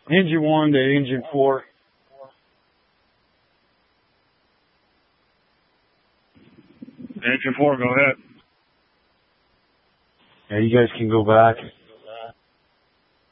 Engine 1 to engine 4. Engine 4, go ahead. Yeah, you guys can go back.